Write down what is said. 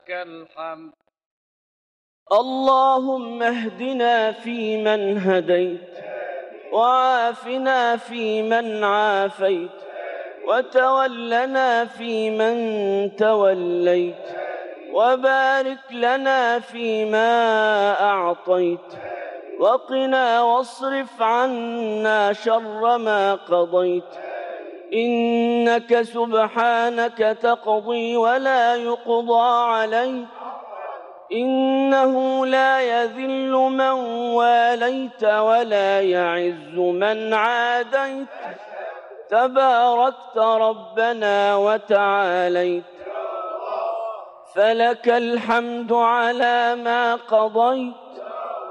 فلك الحمد. اللهم اهدنا فيمن هديت، وعافنا فيمن عافيت، وتولنا فيمن توليت، وبارك لنا فيما أعطيت، وقنا واصرف عنا شر ما قضيت، إنك سبحانك تقضي ولا يقضى عليك، إنه لا يذل من واليت ولا يعز من عاديت، تباركت ربنا وتعاليت، فلك الحمد على ما قضيت،